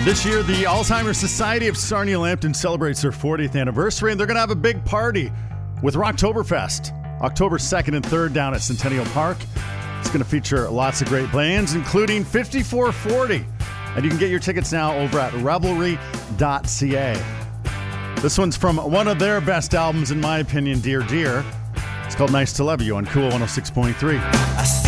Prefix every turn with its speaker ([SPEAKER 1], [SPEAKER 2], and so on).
[SPEAKER 1] This year, the Alzheimer's Society of Sarnia Lambton celebrates their 40th anniversary, and they're going to have a big party with Rocktoberfest, October 2nd and 3rd down at Centennial Park. It's going to feature lots of great bands, including 5440. And you can get your tickets now over at revelry.ca. This one's from one of their best albums, in my opinion, Dear Dear. It's called Nice to Love You on Cool 106.3.